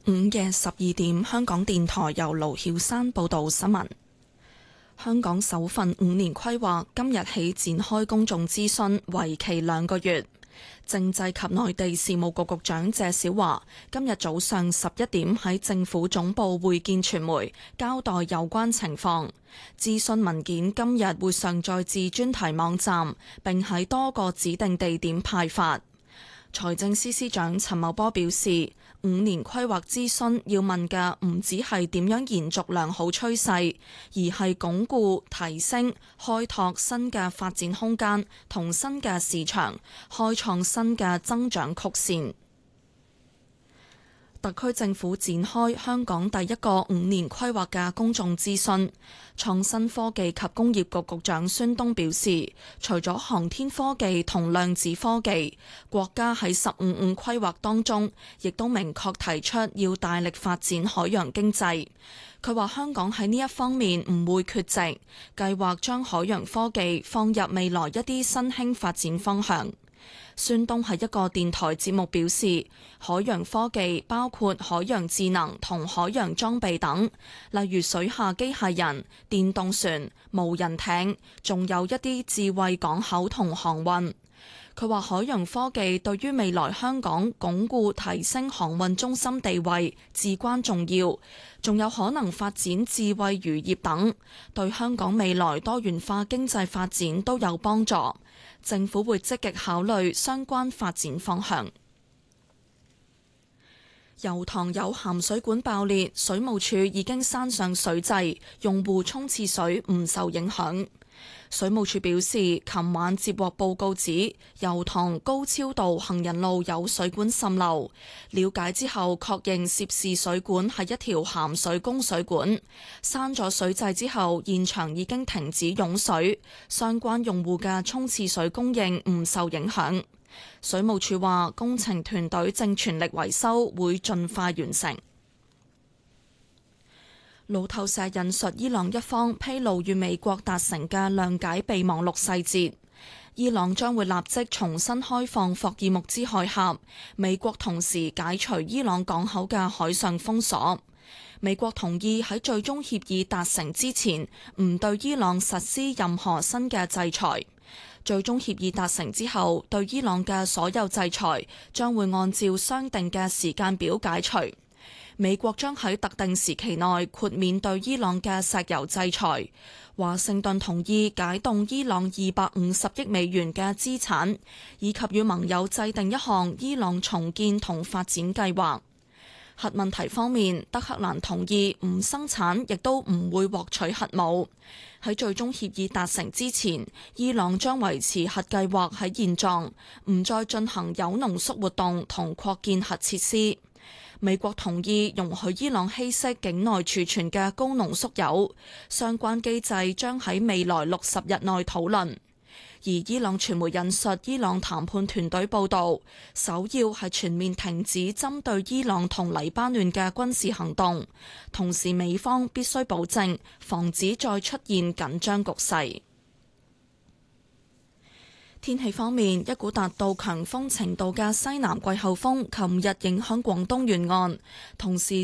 午夜12點，香港電台由盧曉山報道新聞。香港首份5年規劃今日起展開公眾諮詢，為期2個月。政制及內地事務局局長謝小華今日早上11點喺政府總部會見傳媒，交代有關情況。諮詢文件今日會上載至專題網站，並喺多個指定地點派發。財政司司長陳茂波表示，5年規劃諮詢要問嘅唔只係點樣延續良好趨勢，而係鞏固、提升、開拓新嘅發展空間同新嘅市場，開創新嘅增長曲線。特區政府展開香港第一個5年規劃嘅公眾諮詢。創新科技及工業局局長孫東表示，除咗航天科技同量子科技，國家喺15規劃當中，亦都明確提出要大力發展海洋經濟。佢話香港喺呢一方面唔會缺席，計劃將海洋科技放入未來一啲新興發展方向。孫東喺一個電台節目表示，海洋科技包括海洋智能同海洋裝備等，例如水下機械人、電動船、無人艇，仲有一啲智慧港口同航運。佢話海洋科技對於未來香港鞏固提升航運中心地位至關重要，仲有可能發展智慧漁業等，對香港未來多元化經濟發展都有幫助。政府會積極考慮相關發展方向。油塘有鹹水管爆裂，水務署已經閂上水掣，用戶沖廁水唔受影響。水務署表示，琴晚接獲報告指油塘高超道行人路有水管滲漏，了解之後確認涉事水管係一條鹹水供水管，閂咗水掣之後，現場已經停止湧水，相關用戶嘅沖廁水供應唔受影響。水務署話，工程團隊正全力維修，會盡快完成。路透社引述伊朗一方披露與美國達成嘅諒解備忘錄細節，伊朗將會立即重新開放霍爾木茲海峽，美國同時解除伊朗港口嘅海上封鎖。美國同意喺最終協議達成之前，唔對伊朗實施任何新嘅制裁。最終協議達成之後，對伊朗嘅所有制裁將會按照相定嘅時間表解除。美國將喺特定時期內豁免對伊朗嘅石油制裁。華盛頓同意解凍伊朗250億美元嘅資產，以及與盟友制定一項伊朗重建同發展計劃。核問題方面，德黑蘭同意唔生產，亦都唔會獲取核武。喺最終協議達成之前，伊朗將維持核計劃喺現狀，唔再進行有濃縮活動同擴建核設施。美國同意容許伊朗稀釋境內儲存嘅高濃縮鈾，相關機制將喺未來60日內討論。而伊朗傳媒引述伊朗談判團隊報導，首要係全面停止針對伊朗同黎巴嫩嘅軍事行動，同時美方必須保證防止再出現緊張局勢。天氣方面，一股達到強風程度嘅西南季候風琴日影響廣東沿岸，同時